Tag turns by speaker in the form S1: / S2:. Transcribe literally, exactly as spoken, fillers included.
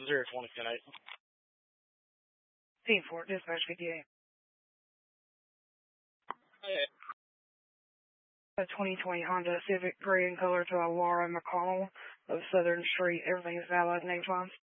S1: zero twenty ten eight.
S2: Team four, dispatch P T A.
S1: Hey.
S2: A twenty twenty Honda Civic, gray in color to Laura McConnell of Southern Street. Everything is valid and name fine.